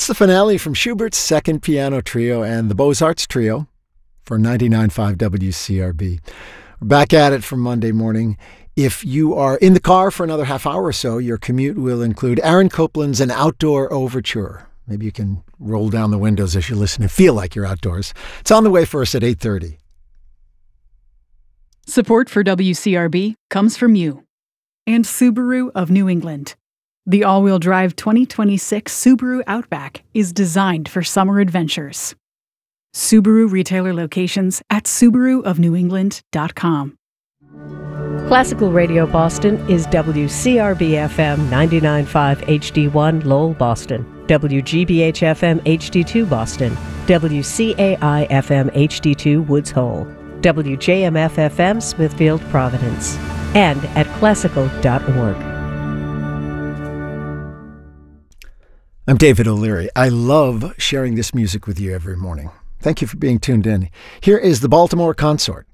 That's the finale from Schubert's Second Piano Trio and the Beaux-Arts Trio for 99.5 WCRB. We're back at it for Monday morning. If you are in the car for another half hour or so, your commute will include Aaron Copland's An Outdoor Overture. Maybe you can roll down the windows as you listen and feel like you're outdoors. It's on the way for us at 8:30. Support for WCRB comes from you and Subaru of New England. The all-wheel drive 2026 Subaru Outback is designed for summer adventures. Subaru retailer locations at SubaruofNewEngland.com. Classical Radio Boston is WCRB-FM 99.5 HD1 Lowell, Boston, WGBH-FM HD2 Boston, WCAI-FM HD2 Woods Hole, WJMF-FM Smithfield, Providence, and at classical.org. I'm David O'Leary. I love sharing this music with you every morning. Thank you for being tuned in. Here is the Baltimore Consort.